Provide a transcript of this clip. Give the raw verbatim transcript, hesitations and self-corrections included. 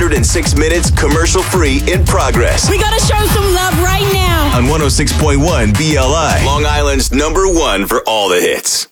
hundred six minutes commercial-free in progress. We gotta show some love right now. On one oh six point one B L I, Long Island's number one for all the hits.